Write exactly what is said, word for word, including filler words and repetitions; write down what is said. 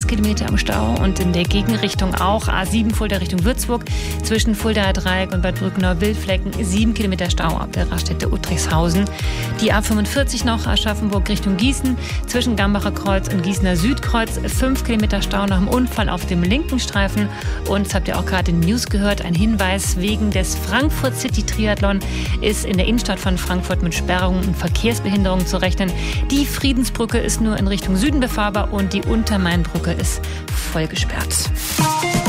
Kilometer im Stau und in der Gegenrichtung auch. A sieben Fulda Richtung Würzburg zwischen Fuldaer Dreieck und Bad Brückenau Wildflecken sieben Kilometer Stau ab der Raststätte Uttrichshausen. Die A fünfundvierzig noch Aschaffenburg Richtung Gießen zwischen Gambacher Kreuz und Gießener Südkreuz fünf Kilometer Stau nach dem Unfall auf dem linken Streifen. Und das habt ihr auch gerade in News gehört, ein Hinweis: wegen des Frankfurt City Triathlon ist in der Innenstadt von Frankfurt mit Sperrungen und Verkehrsbehinderungen zu rechnen. Die Friedensbrücke ist nur in Richtung Süden befahrbar und die Untermainbrücke ist voll gesperrt.